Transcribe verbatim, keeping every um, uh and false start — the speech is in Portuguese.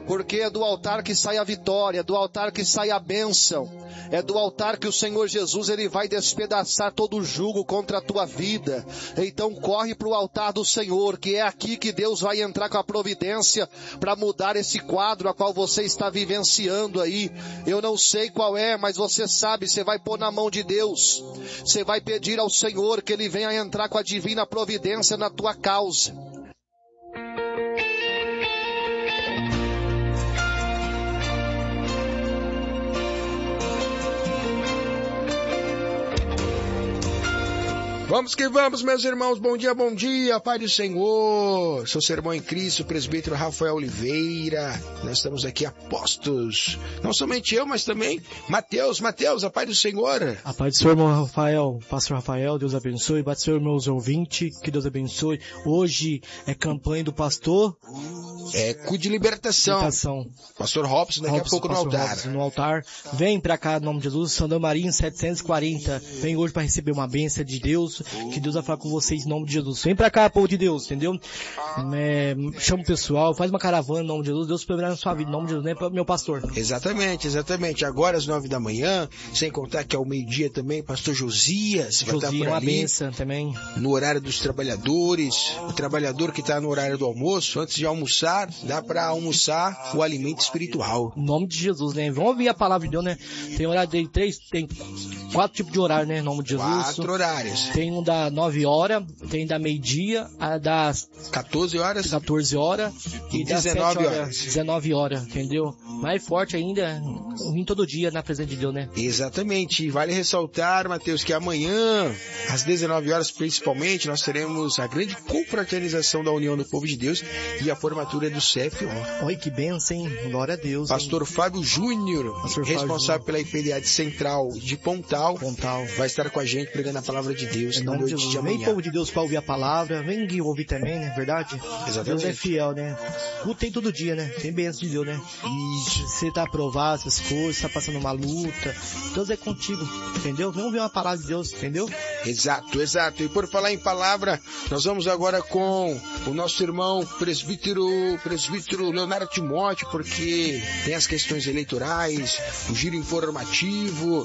porque é do altar que sai a vitória, é do altar que sai a bênção, é do altar que o Senhor Jesus, ele vai despedaçar todo o jugo contra a tua vida. Então corre para o altar do Senhor, que é aqui que Deus vai entrar com a providência para mudar esse quadro a qual você está vivenciando aí. Eu não sei qual é, mas você sabe, você vai pôr na mão de Deus, você vai pedir ao Senhor que ele venha entrar com a divina providência na tua causa. Vamos que vamos, meus irmãos, bom dia, bom dia, Pai do Senhor, seu sermão em Cristo, presbítero Rafael Oliveira, nós estamos aqui apostos, não somente eu, mas também Mateus, Mateus, a Pai do Senhor. A Pai do Senhor, irmão Rafael, pastor Rafael, Deus abençoe, Pai do Senhor, meus ouvintes, que Deus abençoe. Hoje é campanha do pastor... É, cu de libertação. libertação. Pastor Robson, daqui Robson, a pouco no altar. Robson, no altar. Vem pra cá, no nome de Jesus, Sandro Marinho setecentos e quarenta. Vem hoje para receber uma bênção de Deus, que Deus vai falar com vocês em nome de Jesus. Vem pra cá, povo de Deus, entendeu? É, chama o pessoal, faz uma caravana em nome de Jesus, Deus proverá na sua vida, em nome de Jesus, né, meu pastor? Exatamente, exatamente. Agora às nove da manhã, sem contar que ao meio-dia também, pastor Josias, vai Josias, estar por uma ali. Bênção também. No horário dos trabalhadores, o trabalhador que está no horário do almoço, antes de almoçar, dá para almoçar o alimento espiritual. Em nome de Jesus, né? Vamos ouvir a palavra de Deus, né? Tem horário de três, tem quatro tipos de horário, né? Em nome de Jesus. Quatro horários. Tem um da nove horas, tem da meio-dia, a das quatorze horas, quatorze horas e, e das dezenove horas. dezenove horas, entendeu? Mais forte ainda, vim todo dia na presença de Deus, né? Exatamente. E vale ressaltar, Mateus, que amanhã, às dezenove horas principalmente, nós teremos a grande confraternização da União do Povo de Deus e a formatura do C F O. Oi, que bênção, hein? Glória a Deus. Pastor hein? Fábio Júnior, Pastor responsável Fábio pela I P D A de Central de Pontal, Pontal, vai estar com a gente pregando a palavra de Deus em na noite de, de amanhã. Vem, povo de Deus, para ouvir a palavra, vem ouvir também, né? Verdade? Exatamente. Deus é fiel, né? Tudo tem todo dia, né? Tem bênção de Deus, né? E você tá aprovado essas coisas, tá passando uma luta, Deus é contigo, entendeu? Vamos ouvir uma palavra de Deus, entendeu? Exato, exato. E por falar em palavra, nós vamos agora com o nosso irmão presbítero, presbítero Leonardo Timóteo, porque tem as questões eleitorais, o giro informativo,